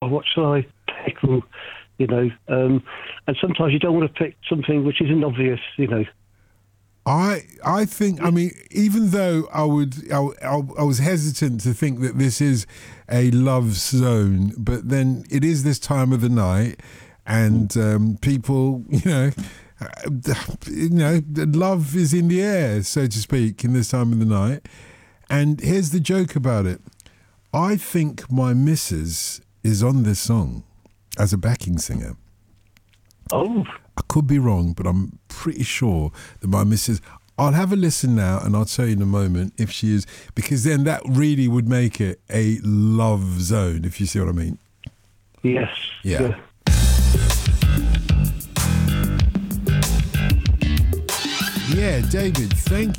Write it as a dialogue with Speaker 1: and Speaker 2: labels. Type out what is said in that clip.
Speaker 1: what shall I pick? And, and sometimes you don't want to pick something which isn't obvious,
Speaker 2: I think, I mean, even though I was hesitant to think that this is a love zone, but then it is this time of the night, and people, love is in the air, so to speak, in this time of the night. And here's the joke about it. I think my missus is on this song as a backing singer.
Speaker 1: Oh.
Speaker 2: I could be wrong, but I'm pretty sure that my missus... I'll have a listen now and I'll tell you in a moment if she is, because then that really would make it a love zone, if you see what I mean.
Speaker 1: Yes.
Speaker 2: Yeah. Yeah, David, thank